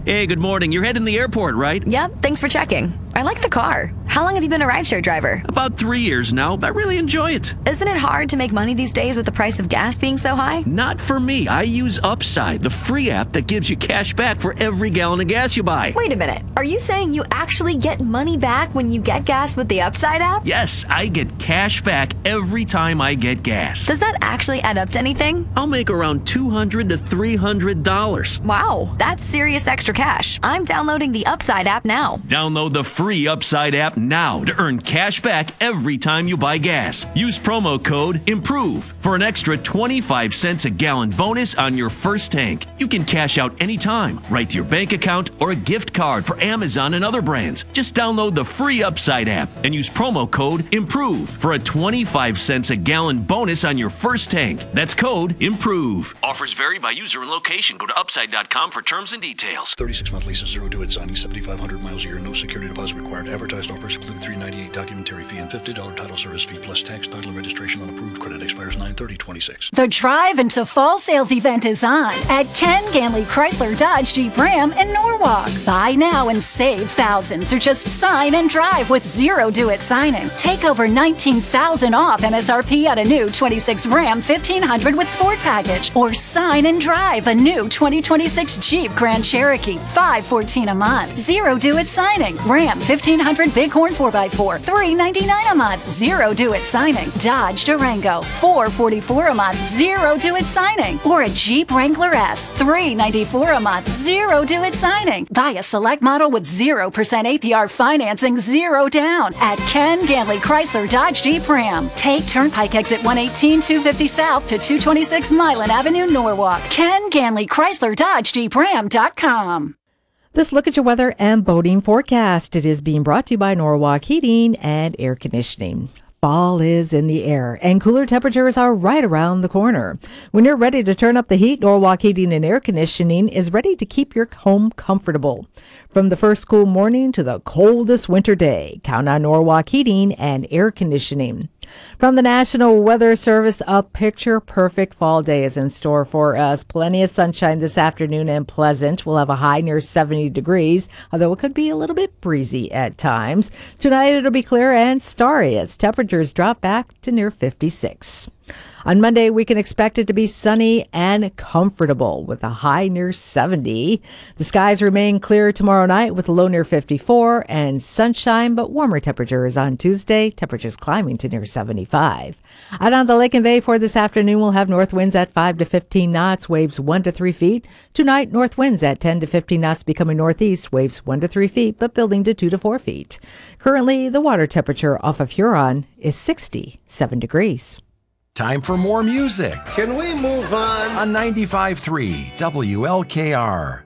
Hey, good morning. You're heading to the airport, right? Yep, thanks for checking. I like the car. How long have you been a rideshare driver? About 3 years now. I really enjoy it. Isn't it hard to make money these days with the price of gas being so high? Not for me. I use Upside, the free app that gives you cash back for every gallon of gas you buy. Wait a minute. Are you saying you actually get money back when you get gas with the Upside app? Yes, I get cash back every time I get gas. Does that actually add up to anything? I'll make around $200 to $300. Wow, that's serious extra cash. I'm downloading the Upside app now. Download the free Upside app now to earn cash back every time you buy gas. Use promo code IMPROVE for an extra 25 cents a gallon bonus on your first tank. You can cash out anytime, right to your bank account or a gift card for Amazon and other brands. Just download the free Upside app and use promo code IMPROVE for a 25 cents a gallon bonus on your first tank. That's code IMPROVE. Offers vary by user and location. Go to upside.com for terms and details. 36-month leases, 0 due at signing, 7,500 miles a year, no security deposit required. Advertised offers include $398 documentary fee and $50 title service fee plus tax, title, and registration on approved credit expires 9/30/26. The Drive into Fall sales event is on at Ken Ganley Chrysler Dodge Jeep Ram in Norwalk. Buy now and save thousands, or just sign and drive with 0 due at signing. Take over $19,000 off MSRP at a new 26 Ram 1500 with Sport Package, or sign and drive a new 2026 Jeep Grand Cherokee $514 a month. 0 due at signing. Ram 1500 Bighorn 4x4 $399 a month. 0 due at signing. Dodge Durango $444 a month. 0 due at signing. Or a Jeep Wrangler S $394 a month. 0 due at signing. Buy a select model with 0% APR financing, 0 down at Ken Ganley Chrysler Dodge Jeep Ram. Take Turnpike exit 118 250 South to 226 Milan Avenue, Norwalk. Ken Ganley Chrysler Dodge Jeep Ram.com. This look at your weather and boating forecast. It is being brought to you by Norwalk Heating and Air Conditioning. Fall is in the air, and cooler temperatures are right around the corner. When you're ready to turn up the heat, Norwalk Heating and Air Conditioning is ready to keep your home comfortable. From the first cool morning to the coldest winter day, count on Norwalk Heating and Air Conditioning. From the National Weather Service, a picture-perfect fall day is in store for us. Plenty of sunshine this afternoon and pleasant. We'll have a high near 70 degrees, although it could be a little bit breezy at times. Tonight, it'll be clear and starry as temperatures drop back to near 56. On Monday, we can expect it to be sunny and comfortable with a high near 70. The skies remain clear tomorrow night with a low near 54 and sunshine, but warmer temperatures on Tuesday, temperatures climbing to near 75. Out on the lake and bay for this afternoon, we'll have north winds at 5 to 15 knots, waves 1 to 3 feet. Tonight, north winds at 10 to 15 knots becoming northeast, waves 1 to 3 feet, but building to 2 to 4 feet. Currently, the water temperature off of Huron is 67 degrees. Time for more music. Can we move on? On 95.3 WLKR.